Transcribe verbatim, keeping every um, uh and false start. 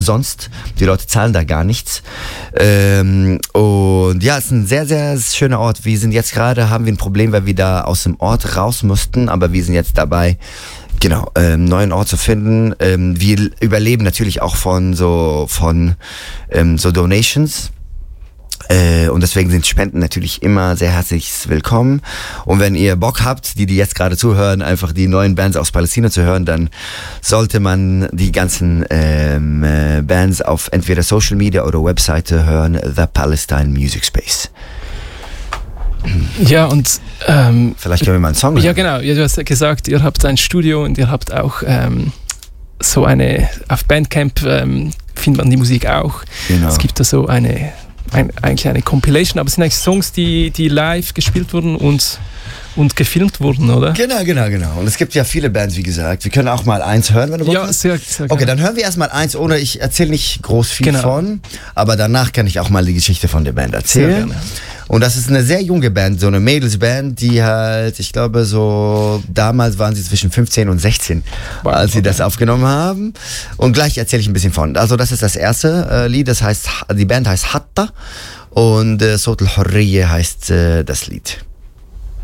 umsonst. Die Leute zahlen da gar nichts. Ähm, und ja, es ist ein sehr, sehr schöner Ort. Wir sind jetzt gerade, haben wir ein Problem, weil wir da aus dem Ort raus mussten, aber wir sind jetzt dabei, genau, ähm, neuen Ort zu finden. Ähm, wir überleben natürlich auch von so, von ähm, so Donations. Äh, und deswegen sind Spenden natürlich immer sehr herzlich willkommen. Und wenn ihr Bock habt, die, die jetzt gerade zuhören, einfach die neuen Bands aus Palästina zu hören, dann sollte man die ganzen ähm, äh, Bands auf entweder Social Media oder Webseite hören, The Palestine Music Space. Ja, und ähm, vielleicht können wir mal einen Song hören. Ja, genau. Ja, du hast ja gesagt, ihr habt ein Studio und ihr habt auch ähm, so eine, auf Bandcamp ähm, findet man die Musik auch. Genau. Es gibt da so eine Ein, eigentlich eine Compilation, aber es sind eigentlich Songs, die, die live gespielt wurden und, und gefilmt wurden, oder? Genau, genau, genau. Und es gibt ja viele Bands, wie gesagt. Wir können auch mal eins hören, wenn du Bock ja, hast. Sehr, sehr okay, gerne. dann hören wir erstmal eins, ohne ich erzähle nicht groß viel genau. von, aber danach kann ich auch mal die Geschichte von der Band erzählen. Sehr gerne. Und das ist eine sehr junge Band, so eine Mädelsband, die halt, ich glaube so, damals waren sie zwischen fünfzehn und sechzehn, wow, als sie okay. das aufgenommen haben. Und gleich erzähle ich ein bisschen von. Also das ist das erste äh, Lied, das heißt, die Band heißt Hatta und äh, Sot al-Hurriya heißt äh, das Lied.